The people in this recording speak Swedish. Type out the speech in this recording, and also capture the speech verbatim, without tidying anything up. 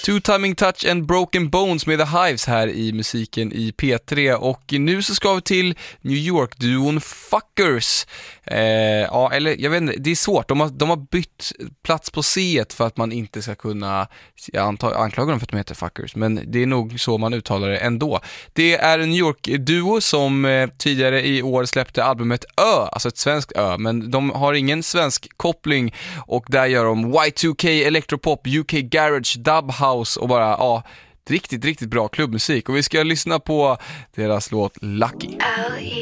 Two Timing Touch and Broken Bones med The Hives här i musiken i P tre. Och nu så ska vi till New York-duon Fuckers. Eh, ja, eller jag vet inte, det är svårt. De har, de har bytt plats på C för att man inte ska kunna jag antar, anklaga dem för att de heter Fuckers. Men det är nog så man uttalar det ändå. Det är en New York-duo som eh, tidigare i år släppte albumet Ö, alltså ett svenskt Ö. Men de har ingen svensk koppling och där gör de Y two K, electropop, U K garage, dub house och bara, ja, riktigt, riktigt bra klubbmusik. Och vi ska lyssna på deras låt Lucky. L E